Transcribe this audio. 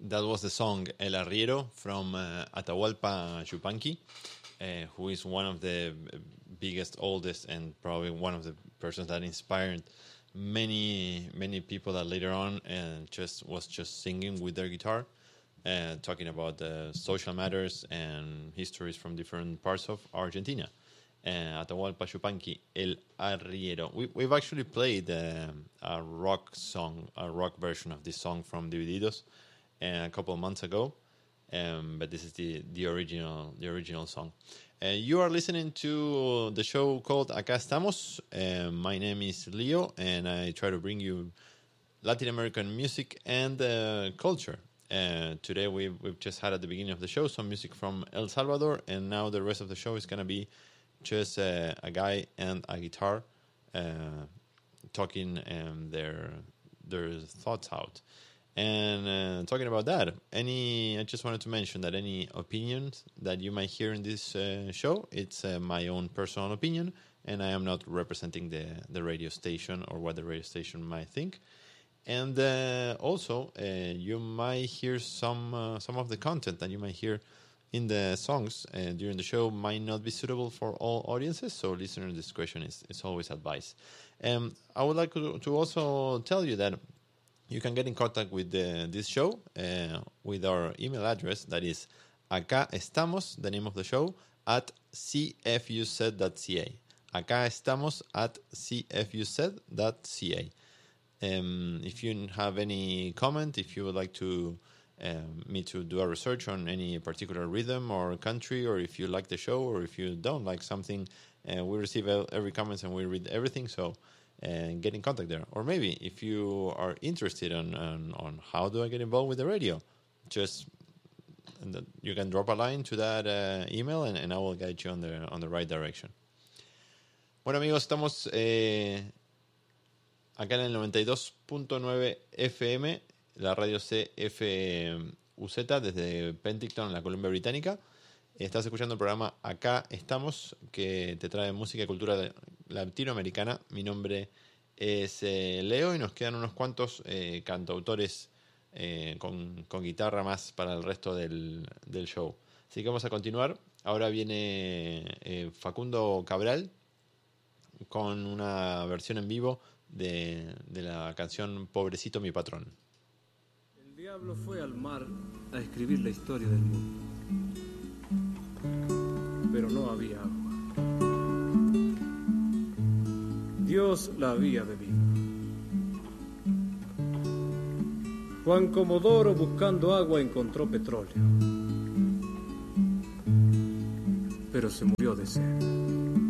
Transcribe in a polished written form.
That was the song El Arriero from Atahualpa Yupanqui, who is one of the biggest, oldest, and probably one of the persons that inspired many people that later on was just singing with their guitar, talking about social matters and histories from different parts of Argentina. Atahualpa Yupanqui, El Arriero. We've actually played a rock version of this song from Divididos a couple of months ago, but this is the original song. You are listening to the show called Acá Estamos. My name is Leo, and I try to bring you Latin American music and culture. Today we've just had at the beginning of the show some music from El Salvador, and now the rest of the show is going to be just a guy and a guitar talking their thoughts out. And talking about that, I just wanted to mention that any opinions that you might hear in this show, it's my own personal opinion, and I am not representing the radio station or what the radio station might think. And also, you might hear some of the content that you might hear in the songs during the show might not be suitable for all audiences, so listener discretion is always advised. I would like to also tell you that you can get in contact with this show with our email address, that is Acá Estamos, the name of the show, at cfuz.ca. Acá Estamos at cfuz.ca. If you have any comment, if you would like to me to do a research on any particular rhythm or country, or if you like the show, or if you don't like something, we receive every comment and we read everything, so get in contact there. Or maybe if you are interested on how do I get involved with the radio, just you can drop a line to that email and I will guide you on the right direction. Bueno, amigos, estamos acá en el 92.9 FM, la radio CFUZ desde Penticton, en la Columbia Británica. Estás escuchando el programa Acá Estamos, que te trae música y cultura latinoamericana. Mi nombre es Leo y nos quedan unos cuantos cantautores con guitarra más para el resto del show. Así que vamos a continuar. Ahora viene Facundo Cabral con una versión en vivo de la canción Pobrecito mi patrón. El diablo fue al mar a escribir la historia del mundo, pero no había agua. Dios la había bebido. Juan Comodoro, buscando agua, encontró petróleo, pero se murió de sed.